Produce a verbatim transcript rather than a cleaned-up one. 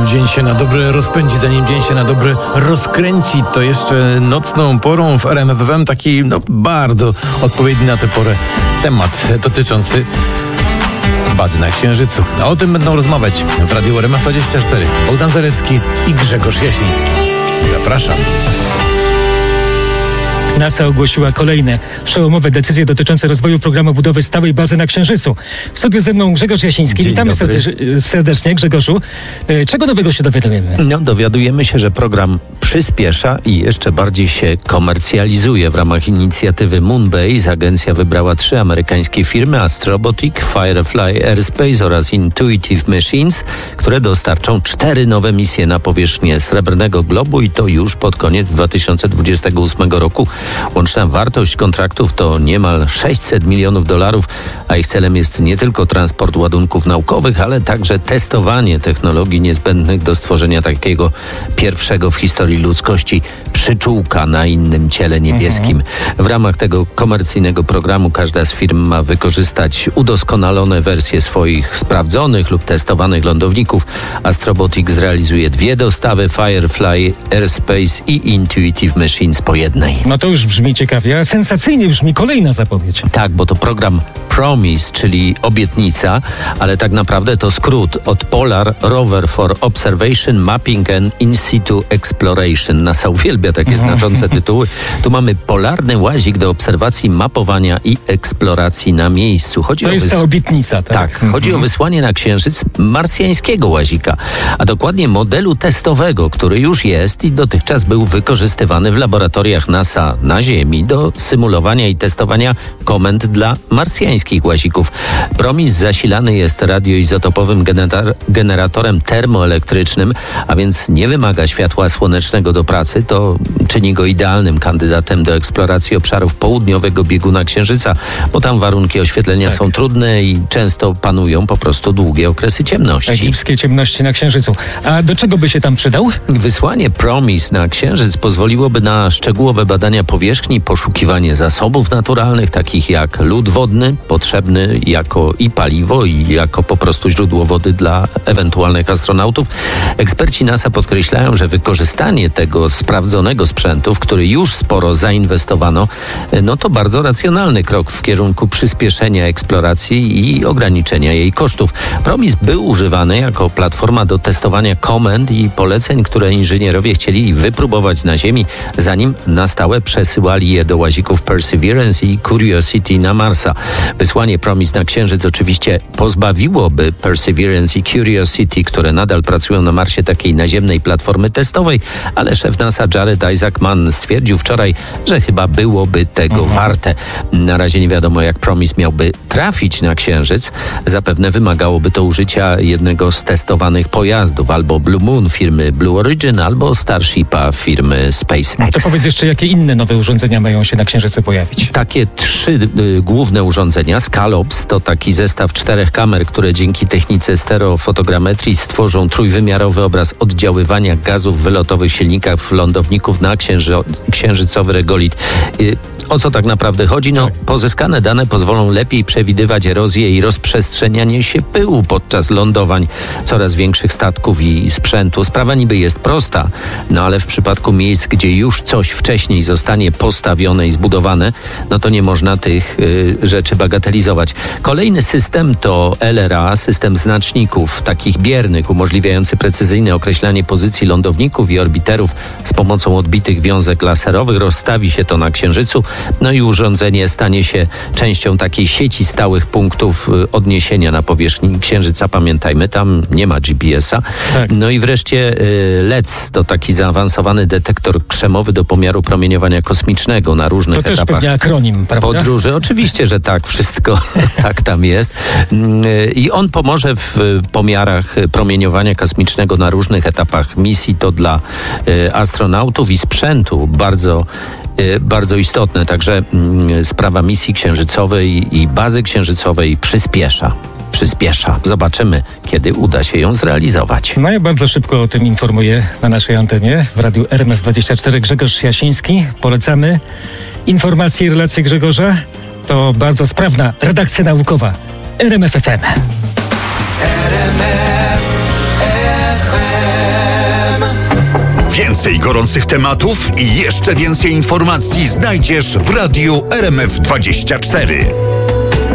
dzień się na dobre rozpędzi, zanim dzień się na dobre rozkręci, to jeszcze nocną porą w R M F F M taki no bardzo odpowiedni na tę porę temat dotyczący bazy na Księżycu. A o tym będą rozmawiać w Radiu R M F dwadzieścia cztery Bogdan Zarewski i Grzegorz Jasiński. Zapraszam. NASA ogłosiła kolejne przełomowe decyzje dotyczące rozwoju programu budowy stałej bazy na Księżycu. W studiu ze mną Grzegorz Jasiński. Dzień Witamy dobry. serdecznie, Grzegorzu. Czego nowego się dowiadujemy? No, dowiadujemy się, że program przyspiesza i jeszcze bardziej się komercjalizuje. W ramach inicjatywy Moonbase agencja wybrała trzy amerykańskie firmy: Astrobotic, Firefly Aerospace oraz Intuitive Machines, które dostarczą cztery nowe misje na powierzchnię Srebrnego Globu i to już pod koniec dwa tysiące dwudziestego ósmego roku. Łączna wartość kontraktów to niemal sześćset milionów dolarów, a ich celem jest nie tylko transport ładunków naukowych, ale także testowanie technologii niezbędnych do stworzenia takiego pierwszego w historii ludzkości przyczółka na innym ciele niebieskim. W ramach tego komercyjnego programu każda z firm ma wykorzystać udoskonalone wersje swoich sprawdzonych lub testowanych lądowników. Astrobotic zrealizuje dwie dostawy, Firefly Aerospace i Intuitive Machines po jednej. No to już brzmi ciekawie, a sensacyjnie brzmi kolejna zapowiedź. Tak, bo to program Promise, czyli obietnica, ale tak naprawdę to skrót od Polar Rover for Observation, Mapping and In Situ Exploration. NASA uwielbia takie znaczące tytuły. Tu mamy polarny łazik do obserwacji, mapowania i eksploracji na miejscu. Chodzi to o jest wys... ta obietnica, tak? Tak, chodzi o wysłanie na Księżyc marsjańskiego łazika, a dokładnie modelu testowego, który już jest i dotychczaz był wykorzystywany w laboratoriach NASA na Ziemi do symulowania i testowania komend dla marsjańskich łazików. Promis zasilany jest radioizotopowym gener- generatorem termoelektrycznym, a więc nie wymaga światła słonecznego do pracy. To czyni go idealnym kandydatem do eksploracji obszarów południowego bieguna Księżyca, bo tam warunki oświetlenia tak. są trudne i często panują po prostu długie okresy ciemności. Egipskie ciemności na Księżycu. A do czego by się tam przydał? Wysłanie Promis na Księżyc pozwoliłoby na szczegółowe badania powierzchni, poszukiwanie zasobów naturalnych, takich jak lód wodny, potrzebny jako i paliwo, i jako po prostu źródło wody dla ewentualnych astronautów. Eksperci NASA podkreślają, że wykorzystanie tego sprawdzonego sprzętu, w który już sporo zainwestowano, no to bardzo racjonalny krok w kierunku przyspieszenia eksploracji i ograniczenia jej kosztów. Promis był używany jako platforma do testowania komend i poleceń, które inżynierowie chcieli wypróbować na Ziemi, zanim na stałe przesyłali je do łazików Perseverance i Curiosity na Marsa. Wysłanie Promis na Księżyc oczywiście pozbawiłoby Perseverance i Curiosity, które nadal pracują na Marsie, takiej naziemnej platformy testowej, ale szef NASA Jared Isaacman stwierdził wczoraj, że chyba byłoby tego mhm. warte. Na razie nie wiadomo, jak Promis miałby trafić na Księżyc. Zapewne wymagałoby to użycia jednego z testowanych pojazdów, albo Blue Moon firmy Blue Origin, albo Starshipa firmy SpaceX. To powiedz jeszcze, jakie inne nowe urządzenia mają się na Księżycu pojawić? Takie trzy y, główne urządzenia. Scalops to taki zestaw czterech kamer, które dzięki technice stereofotogrametrii stworzą trójwymiarowy obraz oddziaływania gazów w wylotowych silnikach lądowników na księży- księżycowy regolit. Y, o co tak naprawdę chodzi? No, pozyskane dane pozwolą lepiej przewidywać erozję i rozprzestrzenianie się pyłu podczas lądowań coraz większych statków i sprzętu. Sprawa niby jest prosta, no ale w przypadku miejsc, gdzie już coś wcześniej zostanie postawione i zbudowane, no to nie można tych y, rzeczy bagatelizować. Kolejny system to L R A, system znaczników takich biernych, umożliwiający precyzyjne określanie pozycji lądowników i orbiterów z pomocą odbitych wiązek laserowych. Rozstawi się to na Księżycu, no i urządzenie stanie się częścią takiej sieci stałych punktów y, odniesienia na powierzchni Księżyca. Pamiętajmy, tam nie ma G P S a. Tak. No i wreszcie y, L E D S to taki zaawansowany detektor krzemowy do pomiaru promieniowania kosmicznego na różnych to etapach. To też pewnie akronim, prawda? Podróży. Oczywiście, że tak, wszystko tak tam jest. I on pomoże w pomiarach promieniowania kosmicznego na różnych etapach misji. To dla astronautów i sprzętu bardzo bardzo istotne. Także sprawa misji księżycowej i bazy księżycowej przyspiesza. Przyspiesza. Zobaczymy, kiedy uda się ją zrealizować. No ja bardzo szybko o tym informuję na naszej antenie w Radiu R M F dwadzieścia cztery. Grzegorz Jasiński. Polecamy informacje i relacje Grzegorza. To bardzo sprawna redakcja naukowa R M F F M. R M F F M. Więcej gorących tematów i jeszcze więcej informacji znajdziesz w Radiu R M F dwadzieścia cztery.